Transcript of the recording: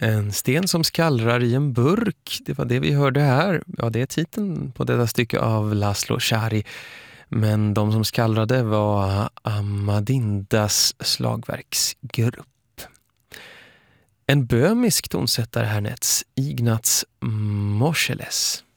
En sten som skallrar i en burk, det var det vi hörde här. Ja, det är titeln på detta stycke av Laszlo Shari. Men de som skallrade var Amadindas slagverksgrupp. En böhmisk tonsättare härnäst, Ignaz Moscheles.